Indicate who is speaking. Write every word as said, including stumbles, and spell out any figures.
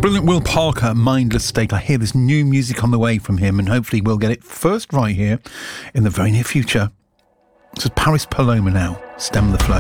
Speaker 1: brilliant Will Parker, Mindless State. I hear there's new music on the way from him, and hopefully we'll get it first right here in the very near future. This is Paris Paloma now, Stem the Flow.